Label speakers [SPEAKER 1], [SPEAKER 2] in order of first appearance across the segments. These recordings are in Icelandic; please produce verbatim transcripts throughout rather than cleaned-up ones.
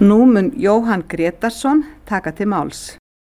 [SPEAKER 1] Nú mun Jóhann Grétarsson taka til máls.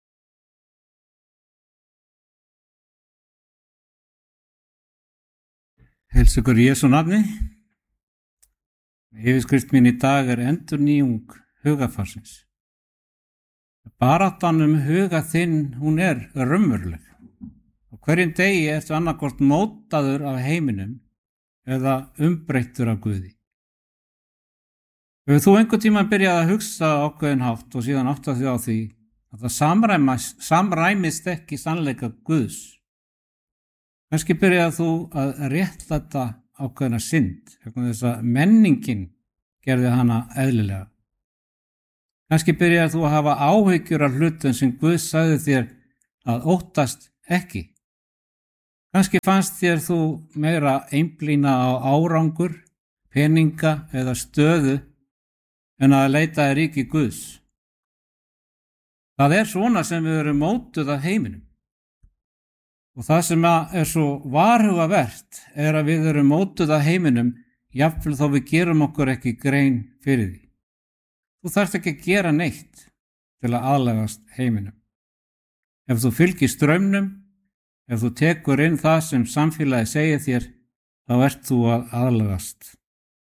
[SPEAKER 2] Heilsa ykkur í Jesú nafni. Yfirskrift mín í dag er endurnýjung hugarfarsins. Baráttan um huga þinn, hún er raunveruleg. Á hverjum degi ertu annarkvort mótaður af heiminum eða umbreyttur af Guði. Hefur þú einhvern tímann byrjað að hugsa ákveðinn hátt og síðan áttað þig á því að það samræmist, samræmist ekki sannleika Guðs? Kannski byrjaði þú að réttlæta ákveðna synd, vegna þess að menningin gerði hana eðlilega. Kannski byrjaði þú að hafa áhyggjur af hlutum sem Guð sagði þér að óttast ekki. Kannski fannst þér þú meira einblína á árangur, peninga eða stöðu en að leita að ríki Guðs. Það er svona sem við erum mótuð af heiminum. Og það sem er svo varhugavert er að við erum mótuð af heiminum jafnvel þó við gerum okkur ekki grein fyrir því. Þú þarft ekki að gera neitt til að aðlagast heiminum. Ef þú fylgir straumnum, ef þú tekur inn það sem samfélagi segir þér, þá ert þú að aðlagast.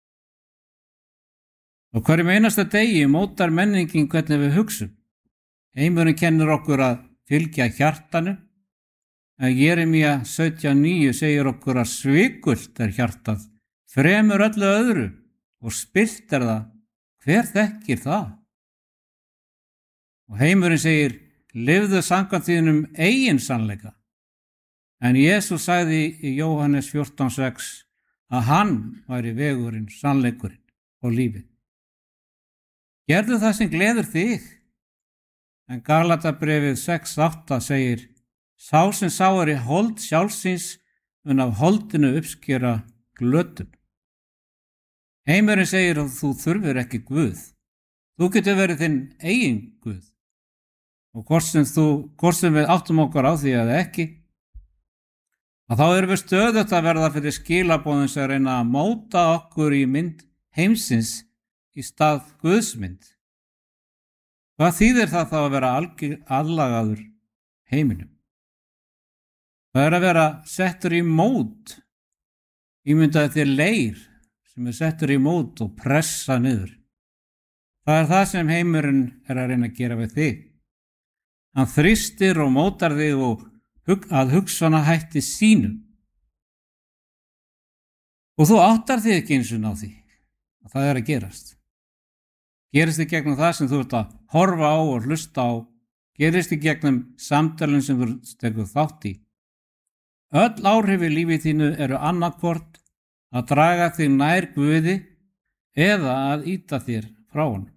[SPEAKER 2] Á hverjum einasta degi mótar menningin hvernig við hugsum. Heimurinn kennir okkur að fylgja hjartanu, en Jeremía sautján níu segir okkur að svikult er hjartað, fremur öllu öðru og spillt er það, hver þekkir það? Og heimurinn segir, lifðu samkvæmt þínum eigin sannleika. En Jesús sagði í Jóhannes fjórtán sex að hann væri vegurinn, sannleikurinn og lífið. Gerðu það sem gleður þig. En Galatabréfið sex átta segir, sá sem sá er í hold sjálfsins mun af holdinu uppskera glötun. Heimurinn segir að þú þurfir ekki Guð. Þú getur verið þinn eigin Guð. Og hvort sem, þú, hvort sem við áttum okkur á því eða ekki, að þá erum við stöðugt að verða fyrir skilaboðum sem reyna að móta okkur í mynd heimsins í stað Guðsmynd. Hvað þýðir það þá að vera aðlagaður heiminum? Það er að vera settur í mót, ímyndaði þér leir sem er settur í mót og pressa niður. Það er það sem heimurinn er að reyna að gera við þig. Hann þrýstir og mótar þig og hug, að hugsana hætti sínum. Og þú áttar þig ekki eins og á því að það er að gerast. Gerist þig gegnum það sem þú ert að horfa á og hlusta á, gerist þig gegnum samtölun sem þú tekur þátt í. Öll áhrif í lífi þínu eru annarkvort að draga þig nær Guði eða að ýta þér frá honum.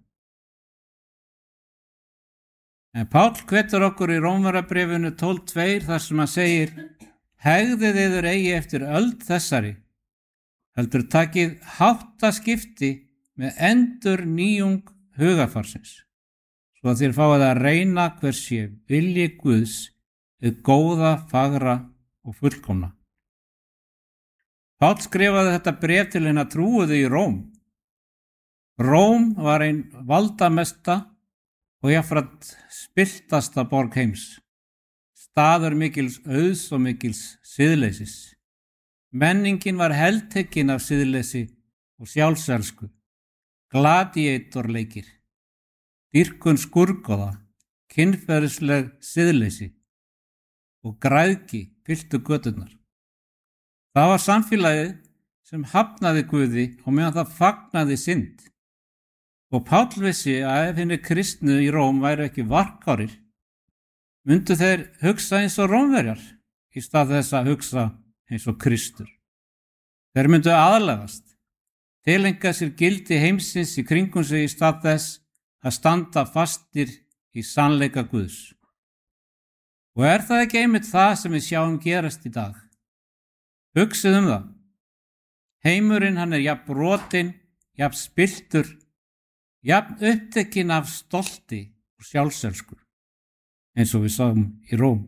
[SPEAKER 2] En Páll hvetur okkur í Rómverjabréfinu tólf tvö þar sem hann segir, hegðið yður eigi eftir öld þessari, heldur takið háttaskipti með endur nýjung hugarfarsins, svo að þér fáið að reyna hvers sé vilji Guðs, eða góða, fagra og fullkomna. Páll skrifaði þetta bréf til hinna trúuðu í Róm. Róm var ein valdamesta og jafnframt spilltasta borg heims, staður mikils auðs og mikils siðleysis. Menningin var heltekin af siðleysi og sjálfselsku, gladiatorleikir, dýrkun skurgoða, kynferðisleg siðleysi og græðgi fylltu göturnar. Það var samfélagið sem hafnaði Guði og meðan það fagnaði synd. Og Páll vissi að ef hinni kristnu í Róm væru ekki varkárir, myndu þeir hugsa eins og Rómverjar í stað þess að hugsa eins og Kristur. Þeir myndu aðlagast, tileinka sér gildi heimsins í kringum sig í stað þess að standa fastir í sannleika Guðs. Og er það ekki einmitt það sem við sjáum gerast í dag? Hugsið um það. Heimurinn hann er jafn brotinn, jafn spilltur, jafn upptekinn af stolti og sjálfselsku, eins og við sáum í Róm.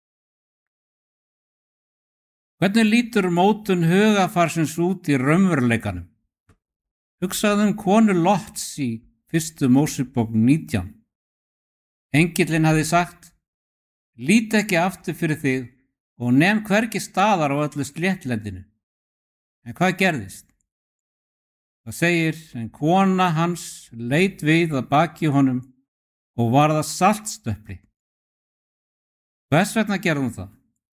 [SPEAKER 2] Hvernig lítur mótun hugafarsins út í raunveruleikanum? Hugsaðu um konu Lots í fyrstu Mósebók nítján. Engillinn hafði sagt: lít ekki aftur fyrir þig og nem hvergi staðar á öllu sléttlendinu. En hvað gerðist? Það segir, en kona hans leit við að baki honum og varð að saltstöpli. Hvers vegna gerði hún það?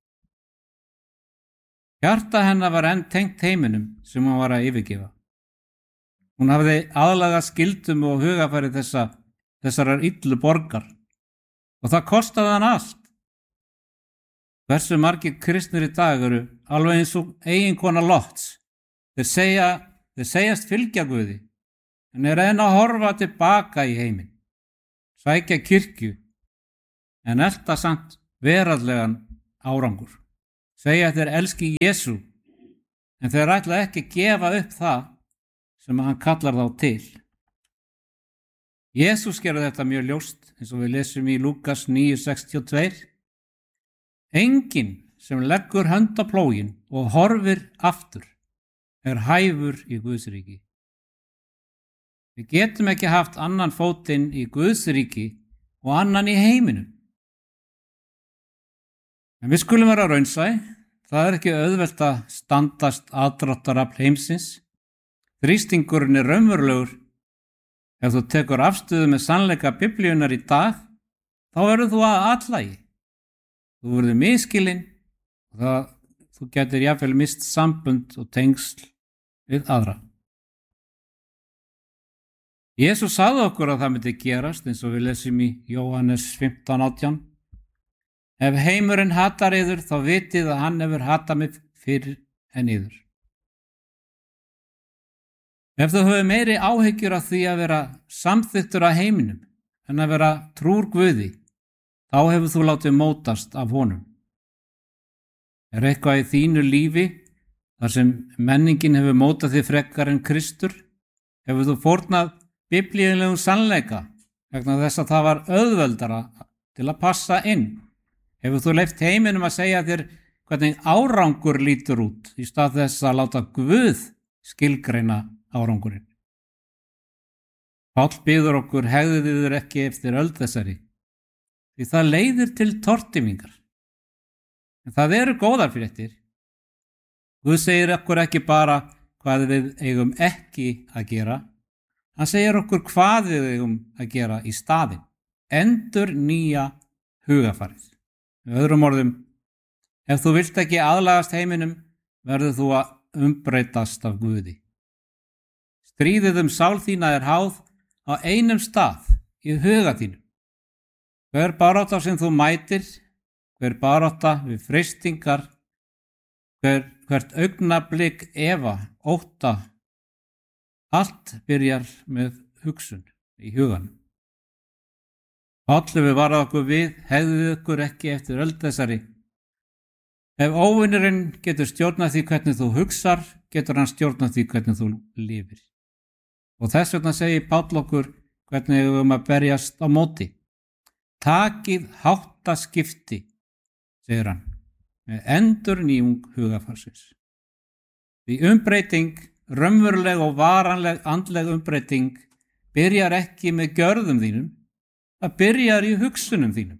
[SPEAKER 2] Hjarta hennar var enn tengt heiminum sem hún var að yfirgefa. Hún hafði aðlagað skyldum og hugafæri þessa, þessarar illu borgar og það kostaði hann allt. Hversu margir kristnir í dag eru alveg eins og eiginkona Lots. Þeir, segja, þeir segjast fylgja Guði en er enn að horfa tilbaka í heiminn, sækja kirkju en elta samt veraldlegan árangur. Segja þeir elski Jesú en þeir ætla ekki að gefa upp það sem hann kallar þá til. Jesús gerði þetta mjög ljóst eins og við lesum í Lúkas níu sextíu og tvö. Enginn sem leggur hönd á plóginn og horfir aftur er hæfur í Guðsríki. Við getum ekki haft annan fótinn í Guðsríki og annan í heiminum. En við skulum vera raunsæ, það er ekki auðvelt að standast aðdráttarafl heimsins. Þrýstingurinn er raunverulegur. Ef þú tekur afstöðu með sannleika Biblíunnar í dag, þá verður þú að atlægi. Þú verður misskilinn og það, þú getur jafnvel mist sambund og tengsl við aðra. Jesús sagði okkur að það myndi gerast eins og við lesum í Jóhannes fimmtán átján. Ef heimurinn hatar yður, þá vitið að hann hefur hatað mig fyrr en yður. Ef þú hefur meiri áhyggjur af því að vera samþyktur af heiminum en að vera trúr Guði, þá hefur þú látið mótast af honum. Er eitthvað í þínu lífi þar sem menningin hefur mótað þig frekar en Kristur? Hefur þú fórnað biblíulegum sannleika vegna þess að það var auðveldara til að passa inn? Hefur þú leyft heiminum að segja þér hvernig árangur lítur út í stað þess að láta Guð skilgreina árangurinn? Páll biður okkur: hegðið yður ekki eftir öld þessari, því það leiðir til tortímingar. En það eru góðar fréttir. Guð segir okkur ekki bara hvað við eigum ekki að gera, hann segir okkur hvað við eigum að gera í staðinn. Endur nýja hugafarið. Með öðrum orðum, ef þú vilt ekki aðlagast heiminum, verður þú að umbreytast af Guði. Stríðið um sál þína er háð á einum stað í huga þínum. Hver barátta sem þú mætir, hver barátta við freistingar, hver, hvert augnablik efa, ótta, allt byrjar með hugsun í huganum. Páll hefur varað okkur við: hegðið ykkur ekki eftir öld þessari. Ef óvinurinn getur stjórnað því hvernig þú hugsar, getur hann stjórnað því hvernig þú lifir. Og þess vegna segir Páll okkur hvernig við höfum að berjast á móti. Takið háttaskipti, segir hann, með endurnýjung hugafarsins. Því umbreyting, raunveruleg og varanleg andleg umbreyting, byrjar ekki með gjörðum þínum, það byrjar í hugsunum þínum.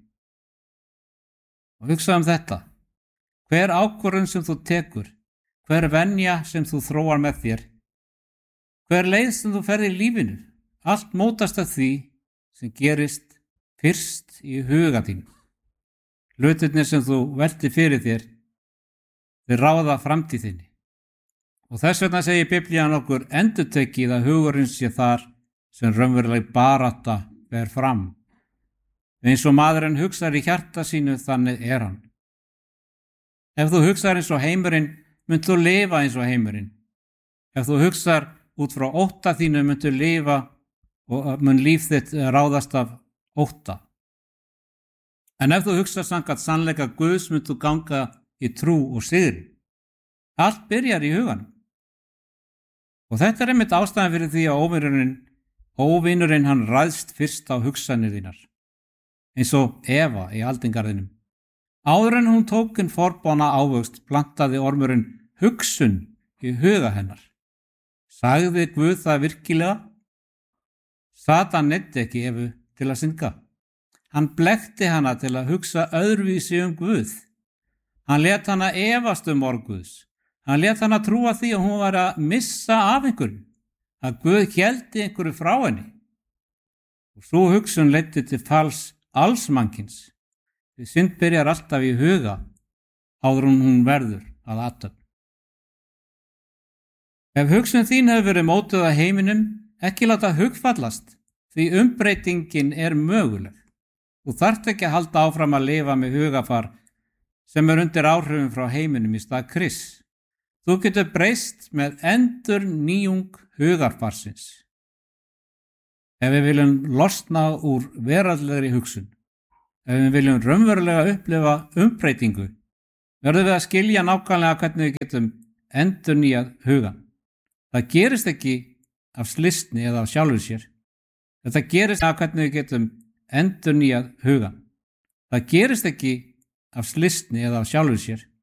[SPEAKER 2] Og hugsa um þetta: hver ákvörðun sem þú tekur, hver venja sem þú þróar með þér, hver leið sem þú ferð í lífinu, allt mótast af því sem gerist fyrst í huga þínum. Hlutirnir sem þú veltir fyrir þér, þeir ráða framtíð þinni. Og þess vegna segir Biblían okkur endurtekið að hugurinn sé þar sem raunveruleg barátta ber fram. Eins og maðurinn hugsar í hjarta sínu, þannig er hann. Ef þú hugsar eins og heimurinn, mynd þú lifa eins og heimurinn. Ef þú hugsar út frá ótta þínu, mynd þú lifa og mun líf þitt ráðast af ótta. En ef þú hugsar samkvæmt sannleika Guðs, mynd þú ganga í trú og sigri. Allt byrjar í huganum. Og þetta er einmitt ástæðan fyrir því að óvinurinn, óvinurinn hann ræðst fyrst á hugsanir þínar. Eins og Eva í aldingarðinum. Áður en hún tók inn forbána ávöxt, plantaði ormurinn hugsun í huga hennar. Sagði Guð það virkilega? Satan neyddi ekki Evu til að synda. Hann blekkti hana til að hugsa öðruvísi um Guð. Hann let hana efast um orð Guðs. Hann let hana trúa því að hún var að missa af einhverju, að Guð héldi einhverju frá henni. Og svo hugsun leiddi til falls alls mannkins. Því synd byrjar alltaf í huga áður en hún verður að athöfn. Ef hugsun þín hefur verið mótuð að heiminum, ekki láta hugfallast, því umbreytingin er möguleg. Þú þarft ekki að halda áfram að lifa með hugafar sem er undir áhrifum frá heiminum í stað Krists. Þú getur breyst með endur nýjung hugarfarsins. Ef við viljum losna úr veraldlegri hugsun, ef við viljum raunverulega upplifa umbreytingu, verðum við að skilja nákvæmlega hvernig við getum endurnýjað hugan. Það gerist ekki af slysni eða af sjálfu sér. Þetta gerist af hvernig við getum endurnýjað hugan. Það gerist ekki af slysni eða af sjálfu sér.